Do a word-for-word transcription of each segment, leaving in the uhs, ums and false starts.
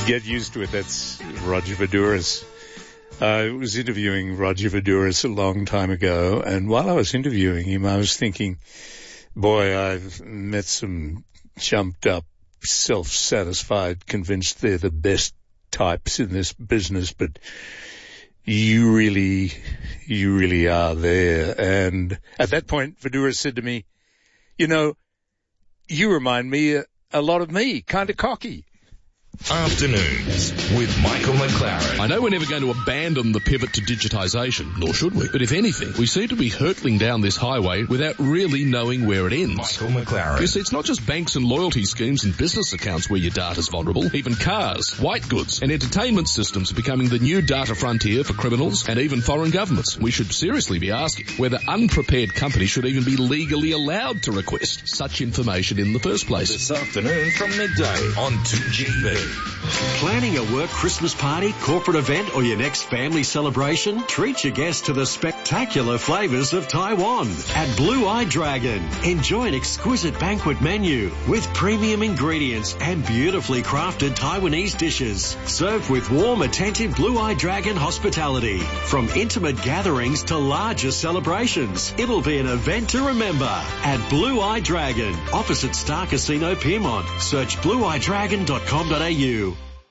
Get used to it. That's Roger Voudouris. I was interviewing Roger Voudouris a long time ago, and while I was interviewing him, I was thinking, boy, I've met some jumped up, self-satisfied, convinced they're the best types in this business, but you really, you really are there. And at that point, Voudouris said to me, you know, you remind me a, a lot of me, kind of cocky. Afternoons with Michael McLaren. I know we're never going to abandon the pivot to digitisation, nor should we. But if anything, we seem to be hurtling down this highway without really knowing where it ends. Michael McLaren. You see, it's not just banks and loyalty schemes and business accounts where your data's vulnerable. Even cars, white goods and entertainment systems are becoming the new data frontier for criminals and even foreign governments. We should seriously be asking whether unprepared companies should even be legally allowed to request such information in the first place. This afternoon from midday on two G B. Planning a work Christmas party, corporate event, or your next family celebration? Treat your guests to the spectacular flavours of Taiwan at Blue Eye Dragon. Enjoy an exquisite banquet menu with premium ingredients and beautifully crafted Taiwanese dishes, served with warm, attentive Blue Eye Dragon hospitality. From intimate gatherings to larger celebrations, it'll be an event to remember at Blue Eye Dragon, opposite Star Casino Piermont. Search blue eye dragon dot com dot a u.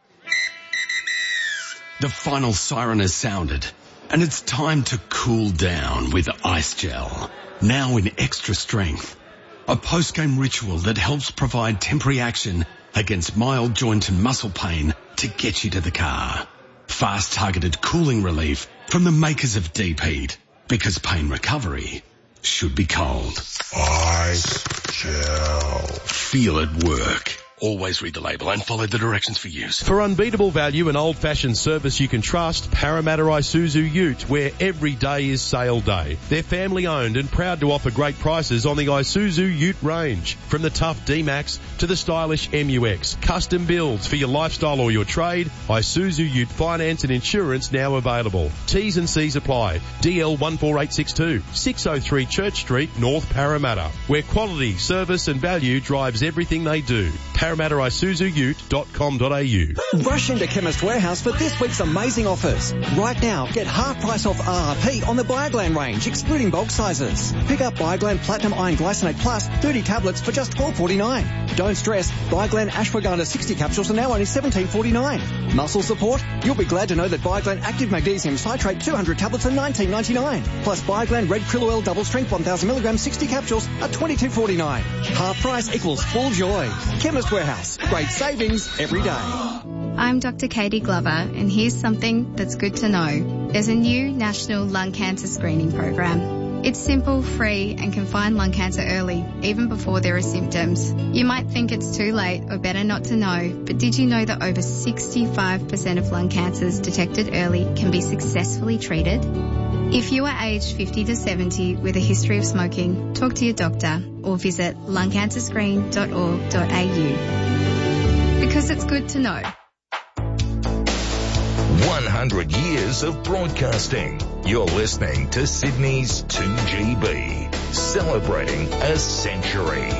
The final siren has sounded, and it's time to cool down with Ice Gel, now in extra strength. A post-game ritual that helps provide temporary action against mild joint and muscle pain to get you to the car. Fast targeted cooling relief from the makers of Deep Heat, because pain recovery should be cold. Ice Gel. Feel it work. Always read the label and follow the directions for use. For unbeatable value and old-fashioned service you can trust, Parramatta Isuzu Ute, where every day is sale day. They're family-owned and proud to offer great prices on the Isuzu Ute range. From the tough D-Max to the stylish M U X. Custom builds for your lifestyle or your trade. Isuzu Ute finance and insurance now available. T's and C's apply. D L one four eight six two, six oh three Church Street, North Parramatta, where quality, service and value drives everything they do. Parramatta Isuzu Ute dot com dot a u. Rush into Chemist Warehouse for this week's amazing offers. Right now, get half price off R R P on the Bioglan range, excluding bulk sizes. Pick up Bioglan Platinum Iron Glycinate Plus, thirty tablets for just twelve forty-nine. Don't stress, Bioglan Ashwagandha sixty capsules are now only seventeen forty-nine. Muscle support? You'll be glad to know that Bioglan Active Magnesium Citrate two hundred tablets are nineteen ninety-nine. Plus Bioglan Red Krill Oil Double Strength one thousand milligrams sixty capsules are twenty-two forty-nine. Half price equals full joy. Chemist Warehouse. Great savings every day. I'm Doctor Katie Glover, and here's something that's good to know. There's a new national lung cancer screening program. It's simple, free, and can find lung cancer early, even before there are symptoms. You might think it's too late or better not to know, but did you know that over sixty-five percent of lung cancers detected early can be successfully treated? If you are aged fifty to seventy with a history of smoking, talk to your doctor or visit lung cancer screen dot org dot a u. Because it's good to know. one hundred years of broadcasting. You're listening to Sydney's two G B, celebrating a century.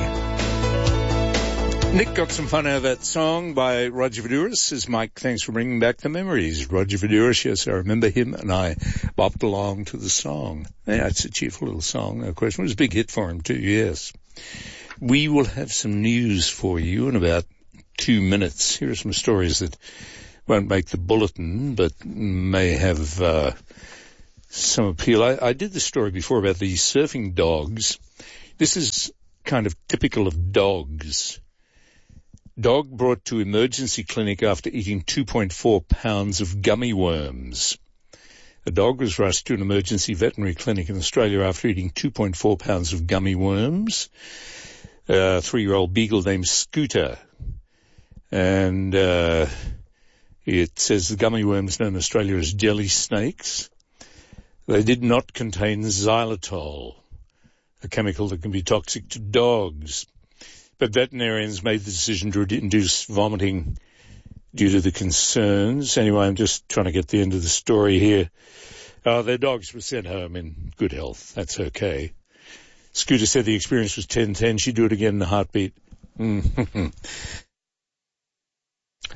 Nick got some fun out of that song by Roger Voudouris. Says, Mike, thanks for bringing back the memories. Roger Voudouris, yes, I remember him, and I bopped along to the song. Yeah, it's a cheerful little song, no question. It was a big hit for him too, yes. We will have some news for you in about two minutes. Here are some stories that won't make the bulletin, but may have uh, some appeal. I, I did this story before about the surfing dogs. This is kind of typical of dogs. Dog brought to emergency clinic after eating two point four pounds of gummy worms. A dog was rushed to an emergency veterinary clinic in Australia after eating two point four pounds of gummy worms. A three-year-old beagle named Scooter. And uh, it says the gummy worms known in Australia as jelly snakes. They did not contain xylitol, a chemical that can be toxic to dogs. But veterinarians made the decision to induce vomiting due to the concerns. Anyway, I'm just trying to get the end of the story here. Uh, their dogs were sent home in good health. That's okay. Scooter said the experience was ten ten. She'd do it again in a heartbeat.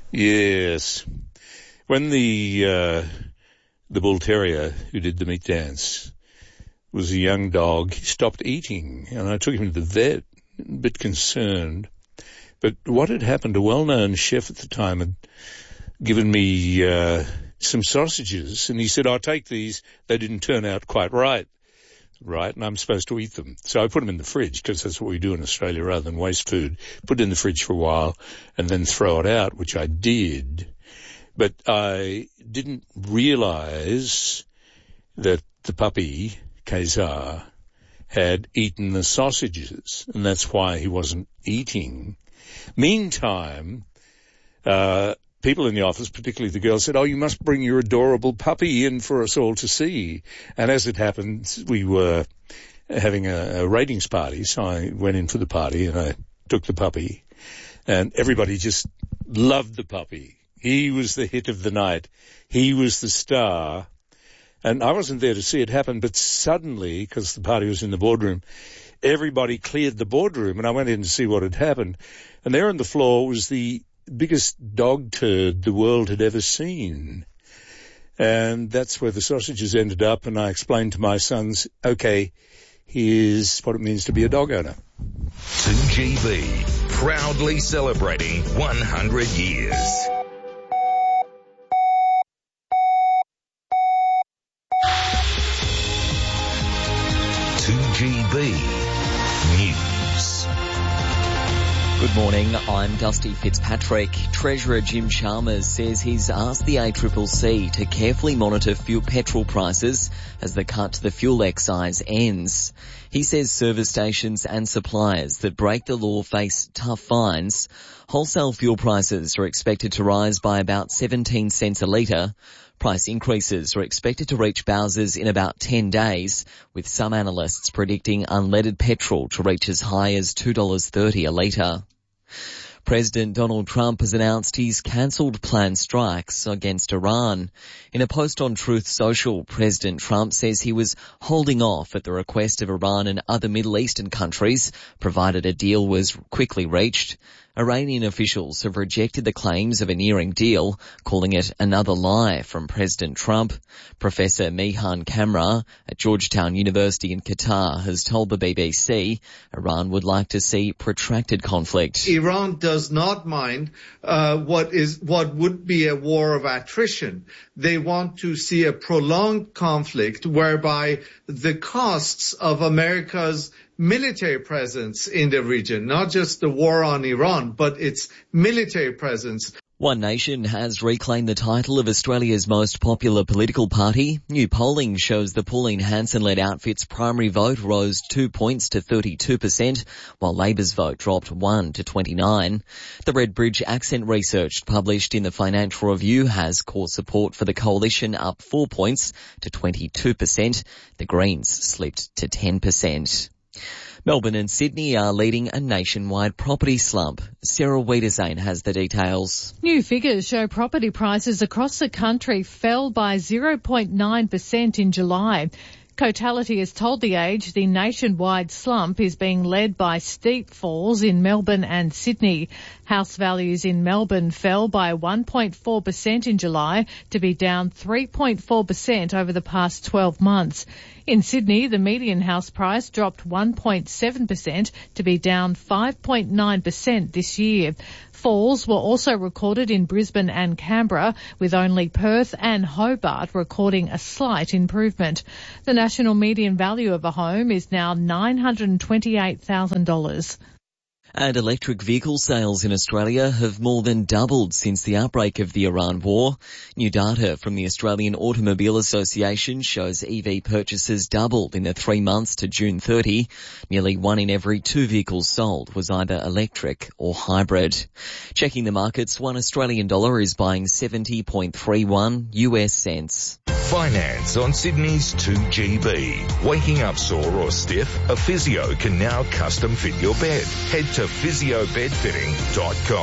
Yes. When the uh, the bull terrier who did the meat dance was a young dog, he stopped eating, and I took him to the vet, a bit concerned. But what had happened, a well-known chef at the time had given me uh, some sausages, and he said, I'll take these. They didn't turn out quite right. Right, and I'm supposed to eat them. So I put them in the fridge, because that's what we do in Australia rather than waste food. Put it in the fridge for a while and then throw it out, which I did. But I didn't realize that the puppy, Kazar, had eaten the sausages, and that's why he wasn't eating. Meantime, uh, people in the office, particularly the girls, said, oh, you must bring your adorable puppy in for us all to see. And as it happened, we were having a, a ratings party, so I went in for the party and I took the puppy. And everybody just loved the puppy. He was the hit of the night. He was the star. And I wasn't there to see it happen, but suddenly, because the party was in the boardroom, everybody cleared the boardroom, and I went in to see what had happened. And there on the floor was the biggest dog turd the world had ever seen. And that's where the sausages ended up, and I explained to my sons, okay, here's what it means to be a dog owner. two G B, proudly celebrating one hundred years. two G B News. Good morning, I'm Dusty Fitzpatrick. Treasurer Jim Chalmers says he's asked the A C C C to carefully monitor fuel petrol prices as the cut to the fuel excise ends. He says service stations and suppliers that break the law face tough fines. Wholesale fuel prices are expected to rise by about seventeen cents a litre. Price increases are expected to reach Bowsers in about ten days, with some analysts predicting unleaded petrol to reach as high as two dollars thirty a litre. President Donald Trump has announced he's cancelled planned strikes against Iran. In a post on Truth Social, President Trump says he was holding off at the request of Iran and other Middle Eastern countries, provided a deal was quickly reached. Iranian officials have rejected the claims of a nearing deal, calling it another lie from President Trump. Professor Mihan Kamra at Georgetown University in Qatar has told the B B C Iran would like to see protracted conflict. Iran does not mind uh, what is what would be a war of attrition. They want to see a prolonged conflict whereby the costs of America's military presence in the region, not just the war on Iran, but its military presence. One Nation has reclaimed the title of Australia's most popular political party. New polling shows the Pauline Hanson-led outfit's primary vote rose two points to thirty-two percent, while Labor's vote dropped one to twenty-nine. The Redbridge Accent research published in the Financial Review has core support for the coalition up four points to twenty-two percent. The Greens slipped to ten percent. Melbourne and Sydney are leading a nationwide property slump. Sarah Wiedersane has the details. New figures show property prices across the country fell by zero point nine percent in July. Cotality has told The Age the nationwide slump is being led by steep falls in Melbourne and Sydney. House values in Melbourne fell by one point four percent in July to be down three point four percent over the past twelve months. In Sydney, the median house price dropped one point seven percent to be down five point nine percent this year. Falls were also recorded in Brisbane and Canberra, with only Perth and Hobart recording a slight improvement. The national median value of a home is now nine hundred twenty-eight thousand dollars. And electric vehicle sales in Australia have more than doubled since the outbreak of the Iran war. New data from the Australian Automobile Association shows E V purchases doubled in the three months to June thirtieth. Nearly one in every two vehicles sold was either electric or hybrid. Checking the markets, one Australian dollar is buying seventy point three one U S cents. Finance on Sydney's two G B. Waking up sore or stiff? A physio can now custom fit your bed. Head to physio bed fitting dot com.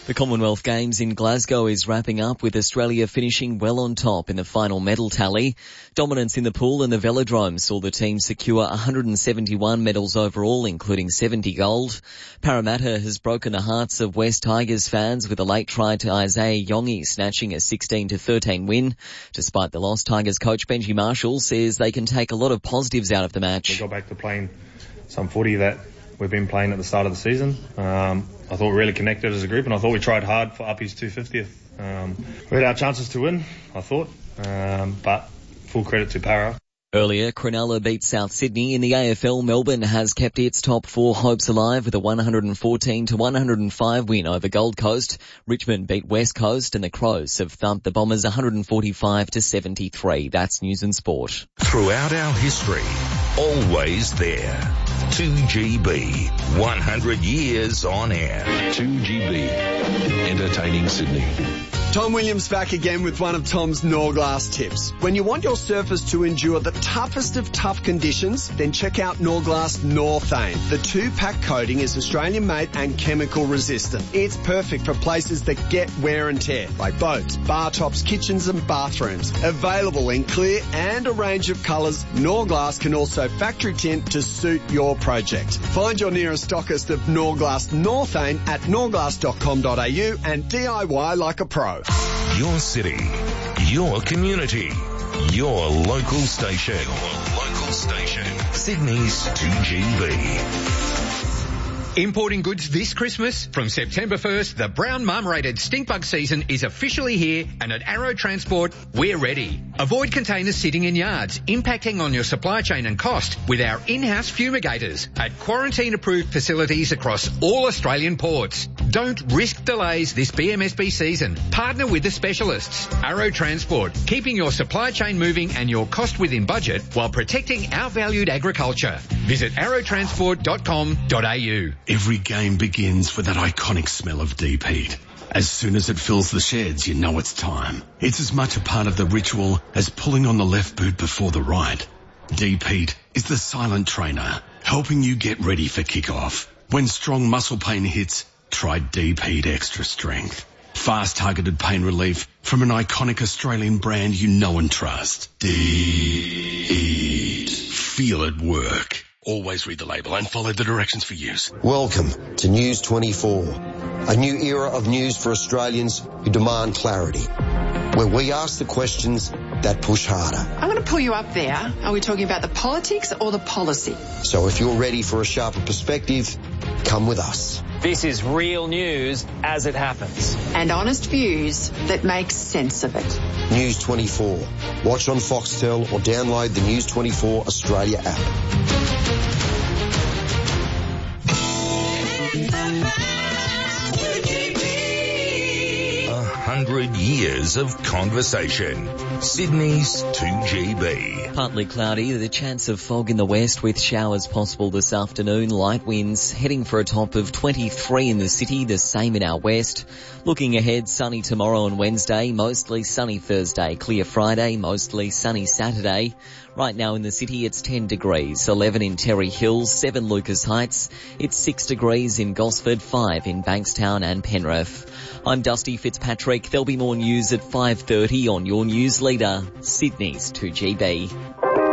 The Commonwealth Games in Glasgow is wrapping up with Australia finishing well on top in the final medal tally. Dominance in the pool and the velodrome saw the team secure one hundred seventy-one medals overall, including seventy gold. Parramatta has broken the hearts of West Tigers fans with a late try to Isaiah Yongi snatching a sixteen to thirteen win. Despite the loss, Tigers coach Benji Marshall says they can take a lot of positives out of the match. We got back to playing some footy that we've been playing at the start of the season. Um, I thought we really connected as a group, and I thought we tried hard for Uppy's two hundred fiftieth. Um, we had our chances to win, I thought, um, but full credit to Para. Earlier, Cronulla beat South Sydney. In the A F L, Melbourne has kept its top four hopes alive with a one hundred fourteen to one hundred five win over Gold Coast. Richmond beat West Coast, and the Crows have thumped the Bombers one hundred forty-five to seventy-three. That's News and Sport. Throughout our history, always there. two G B, one hundred years on air. two G B, entertaining Sydney. Tom Williams back again with one of Tom's Norglass tips. When you want your surface to endure the toughest of tough conditions, then check out Norglass Northane. The two-pack coating is Australian made and chemical resistant. It's perfect for places that get wear and tear, like boats, bar tops, kitchens and bathrooms. Available in clear and a range of colours, Norglass can also factory tint to suit your project. Find your nearest stockist of Norglass Northane at norglass dot com dot a u and D I Y like a pro. Your city, your community, your local station. Your local station. Sydney's two G B. Importing goods this Christmas? From September first, the brown marmorated stinkbug season is officially here, and at Arrow Transport, we're ready. Avoid containers sitting in yards, impacting on your supply chain and cost with our in-house fumigators at quarantine-approved facilities across all Australian ports. Don't risk delays this B M S B season. Partner with the specialists. Arrow Transport, keeping your supply chain moving and your cost within budget while protecting our valued agriculture. Visit arrow transport dot com dot a u. Every game begins with that iconic smell of deep heat. As soon as it fills the sheds, you know it's time. It's as much a part of the ritual as pulling on the left boot before the right. Deep heat is the silent trainer, helping you get ready for kickoff. When strong muscle pain hits, try Deep Heat Extra Strength. Fast targeted pain relief from an iconic Australian brand you know and trust. Deep Heat. Feel it work. Always read the label and follow the directions for use. Welcome to News twenty-four, a new era of news for Australians who demand clarity, where we ask the questions that push harder. I'm going to pull you up there. Are we talking about the politics or the policy? So if you're ready for a sharper perspective, come with us. This is real news as it happens. And honest views that make sense of it. News twenty-four. Watch on Foxtel or download the News twenty-four Australia app. Hundred years of conversation. Sydney's two G B. Partly cloudy, the chance of fog in the west with showers possible this afternoon. Light winds heading for a top of twenty-three in the city, the same in our west. Looking ahead, sunny tomorrow and Wednesday, mostly sunny Thursday, clear Friday, mostly sunny Saturday. Right now in the city it's ten degrees, eleven in Terry Hills, seven Lucas Heights. It's six degrees in Gosford, five in Bankstown and Penrith. I'm Dusty Fitzpatrick. There'll be more news at five thirty on your news leader, Sydney's two G B.